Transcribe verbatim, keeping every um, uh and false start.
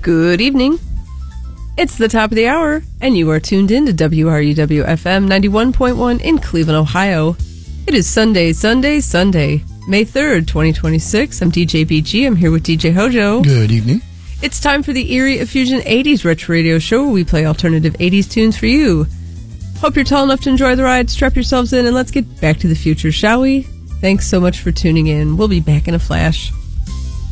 Good evening. It's the top of the hour, and you are tuned in to W R U W F M ninety-one point one in Cleveland, Ohio. It is Sunday, Sunday, Sunday, May third, twenty twenty-six. I'm D J B G. I'm here with D J Hojo. Good evening. It's time for the Eerie Effusion eighties Retro Radio Show, where we play alternative eighties tunes for you. Hope you're tall enough to enjoy the ride. Strap yourselves in, and let's get back to the future, shall we? Thanks so much for tuning in. We'll be back in a flash.